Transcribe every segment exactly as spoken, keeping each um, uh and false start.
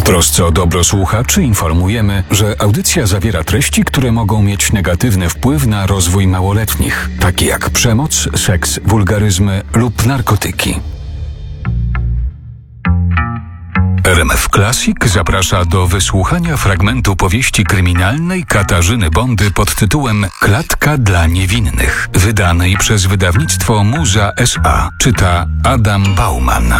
trosce o dobro słuchaczy informujemy, że audycja zawiera treści, które mogą mieć negatywny wpływ na rozwój małoletnich, takie jak przemoc, seks, wulgaryzmy lub narkotyki. R M F Classic zaprasza do wysłuchania fragmentu powieści kryminalnej Katarzyny Bondy pod tytułem Klatka dla niewinnych, wydanej przez wydawnictwo Muza S A. Czyta Adam Bauman.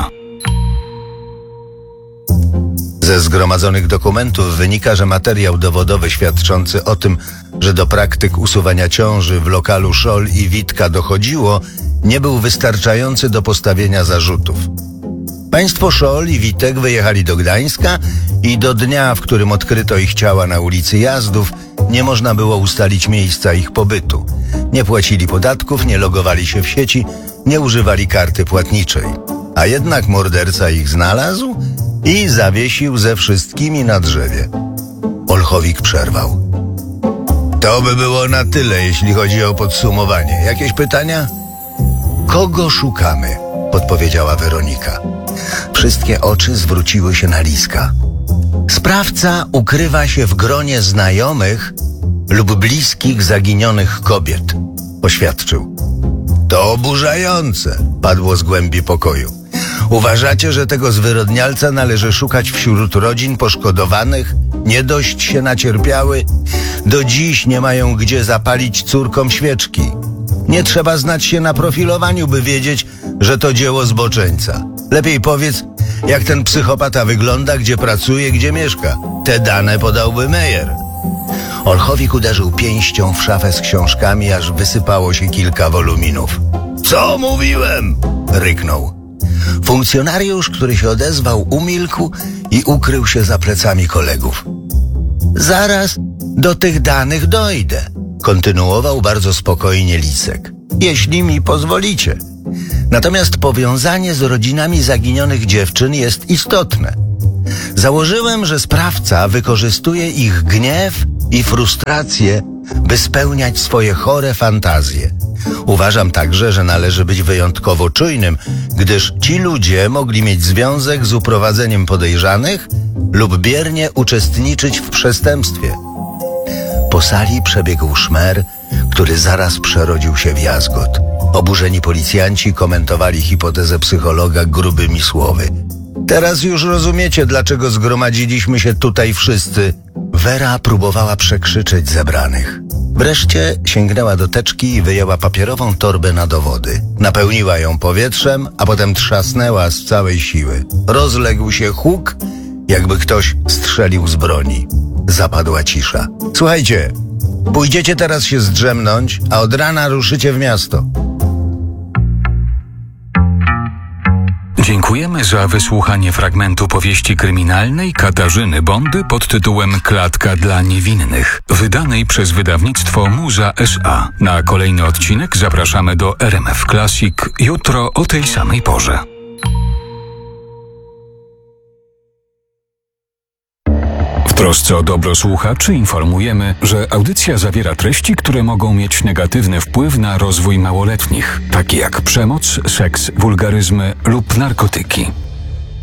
Ze zgromadzonych dokumentów wynika, że materiał dowodowy świadczący o tym, że do praktyk usuwania ciąży w lokalu Szol i Witka dochodziło, nie był wystarczający do postawienia zarzutów. Państwo Szol i Witek wyjechali do Gdańska i do dnia, w którym odkryto ich ciała na ulicy Jazdów, nie można było ustalić miejsca ich pobytu. Nie płacili podatków, nie logowali się w sieci, nie używali karty płatniczej. A jednak morderca ich znalazł i zawiesił ze wszystkimi na drzewie. Olchowik przerwał. To by było na tyle, jeśli chodzi o podsumowanie. Jakieś pytania? Kogo szukamy? Podpowiedziała Weronika. Wszystkie oczy zwróciły się na Liska. Sprawca ukrywa się w gronie znajomych lub bliskich zaginionych kobiet, oświadczył. To oburzające, padło z głębi pokoju. Uważacie, że tego zwyrodnialca należy szukać wśród rodzin poszkodowanych? Nie dość się nacierpiały? Do dziś nie mają gdzie zapalić córkom świeczki. Nie trzeba znać się na profilowaniu, by wiedzieć, że to dzieło zboczeńca. Lepiej powiedz, jak ten psychopata wygląda, gdzie pracuje, gdzie mieszka. Te dane podałby Meyer. Olchowik uderzył pięścią w szafę z książkami, aż wysypało się kilka woluminów. Co mówiłem? Ryknął. Funkcjonariusz, który się odezwał, umilkł i ukrył się za plecami kolegów. Zaraz do tych danych dojdę, kontynuował bardzo spokojnie Lisek. Jeśli mi pozwolicie. Natomiast powiązanie z rodzinami zaginionych dziewczyn jest istotne. Założyłem, że sprawca wykorzystuje ich gniew i frustrację, by spełniać swoje chore fantazje. Uważam także, że należy być wyjątkowo czujnym, gdyż ci ludzie mogli mieć związek z uprowadzeniem podejrzanych lub biernie uczestniczyć w przestępstwie. Po sali przebiegł szmer, który zaraz przerodził się w jazgot. Oburzeni policjanci komentowali hipotezę psychologa grubymi słowy. Teraz już rozumiecie, dlaczego zgromadziliśmy się tutaj wszyscy. Wera próbowała przekrzyczeć zebranych. Wreszcie sięgnęła do teczki i wyjęła papierową torbę na dowody. Napełniła ją powietrzem, a potem trzasnęła z całej siły. Rozległ się huk, jakby ktoś strzelił z broni. Zapadła cisza. Słuchajcie, pójdziecie teraz się zdrzemnąć, a od rana ruszycie w miasto. Dziękujemy za wysłuchanie fragmentu powieści kryminalnej Katarzyny Bondy pod tytułem Klatka dla niewinnych, wydanej przez wydawnictwo Muza S A. Na kolejny odcinek zapraszamy do R M F Classic jutro o tej samej porze. W trosce o dobro słuchaczy informujemy, że audycja zawiera treści, które mogą mieć negatywny wpływ na rozwój małoletnich, takie jak przemoc, seks, wulgaryzmy lub narkotyki.